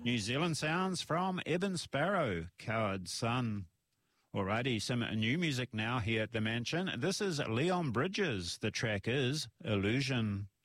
New Zealand sounds from Evan Sparrow, Coward Son. Alrighty, some new music now here at the Mansion. This is Leon Bridges. The track is Illusion.